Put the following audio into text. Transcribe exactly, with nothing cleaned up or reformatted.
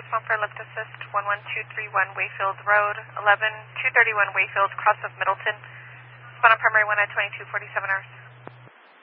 phone for lift assist, one one two three one Wayfield Road, eleven two thirty-one Wayfield, cross of Middleton. Spawn on primary one at twenty-two forty-seven hours.